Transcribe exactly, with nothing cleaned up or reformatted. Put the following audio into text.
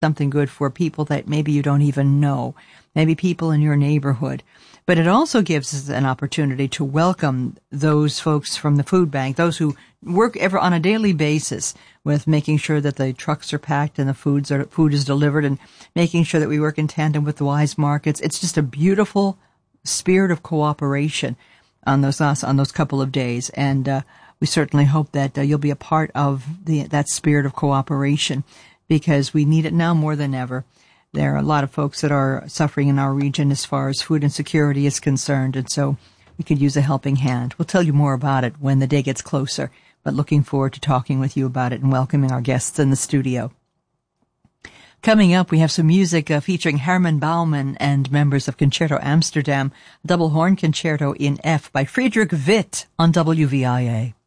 something good for people that maybe you don't even know, maybe people in your neighborhood. But it also gives us an opportunity to welcome those folks from the food bank, those who work ever on a daily basis with making sure that the trucks are packed and the foods are, food is delivered, and making sure that we work in tandem with the Wise Markets. It's just a beautiful spirit of cooperation on those on those couple of days, and uh, we certainly hope that uh, you'll be a part of the that spirit of cooperation, because we need it now more than ever. There are a lot of folks that are suffering in our region as far as food insecurity is concerned, and so we could use a helping hand. We'll tell you more about it when the day gets closer, but looking forward to talking with you about it and welcoming our guests in the studio. Coming up, we have some music uh, featuring Herman Baumann and members of Concerto Amsterdam, double horn concerto in F by Friedrich Witt on W V I A.